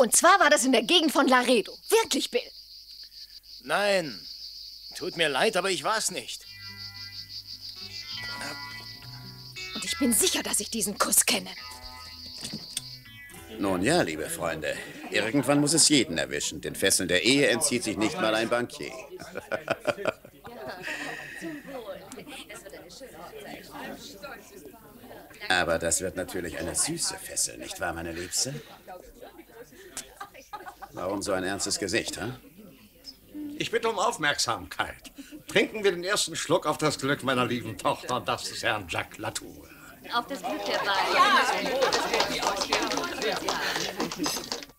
Und zwar war das in der Gegend von Laredo. Wirklich, Bill? Nein, tut mir leid, aber ich war's nicht. Und ich bin sicher, dass ich diesen Kuss kenne. Nun ja, liebe Freunde, irgendwann muss es jeden erwischen. Den Fesseln der Ehe entzieht sich nicht mal ein Bankier. Aber das wird natürlich eine süße Fessel, nicht wahr, meine Liebste? Warum so ein ernstes Gesicht, hm? Ich bitte um Aufmerksamkeit. Trinken wir den ersten Schluck auf das Glück meiner lieben Tochter, das des Herrn Jacques Latour. Auf das Glück der beiden. Ja.